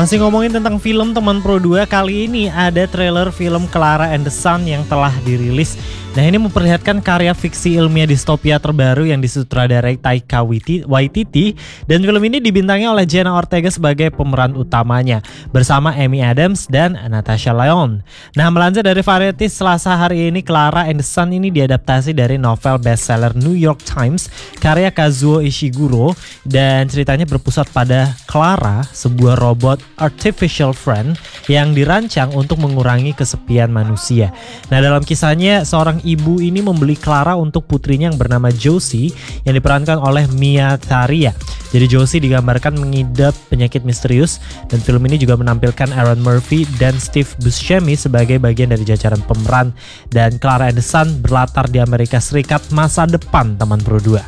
Masih ngomongin tentang film teman Pro 2, kali ini ada trailer film Clara and the Sun yang telah dirilis. Nah, ini memperlihatkan karya fiksi ilmiah distopia terbaru yang disutradarai Taika Waititi, dan film ini dibintangi oleh Jenna Ortega sebagai pemeran utamanya bersama Amy Adams dan Natasha Lyonne. Nah, melansir dari Variety Selasa hari ini, Clara and the Sun ini diadaptasi dari novel bestseller New York Times karya Kazuo Ishiguro, dan ceritanya berpusat pada Clara, sebuah robot artificial friend yang dirancang untuk mengurangi kesepian manusia. Nah, dalam kisahnya seorang ibu ini membeli Clara untuk putrinya yang bernama Josie yang diperankan oleh Mia Tharia. Jadi Josie digambarkan mengidap penyakit misterius, dan film ini juga menampilkan Aaron Murphy dan Steve Buscemi sebagai bagian dari jajaran pemeran, dan Clara and the Sun berlatar di Amerika Serikat masa depan teman Pro 2.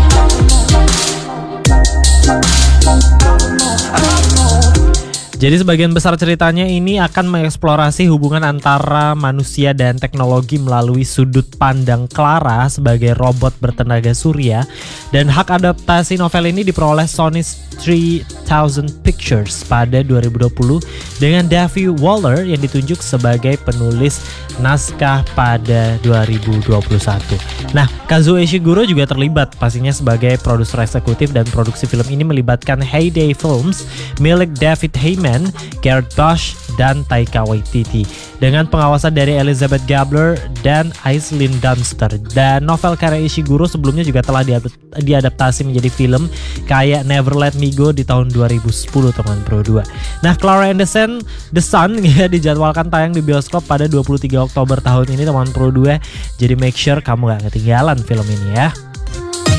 Jadi sebagian besar ceritanya ini akan mengeksplorasi hubungan antara manusia dan teknologi melalui sudut pandang Clara sebagai robot bertenaga surya, dan hak adaptasi novel ini diperoleh Sony 3000 Pictures pada 2020 dengan Davey Waller yang ditunjuk sebagai penulis naskah pada 2021. Nah, Kazuo Ishiguro juga terlibat pastinya sebagai produser eksekutif, dan produksi film ini melibatkan Heyday Films milik David Heyman, Gareth Bush, dan Taika Waititi dengan pengawasan dari Elizabeth Gabler dan Aislinn Dunster. Dan novel karya Ishiguro sebelumnya juga telah diadaptasi menjadi film kayak Never Let Me Go di tahun 2010 teman Pro 2. Nah, Clara and the Sun ya dijadwalkan tayang di bioskop pada 23 Oktober tahun ini teman Pro 2. Jadi make sure kamu gak ketinggalan film ini ya.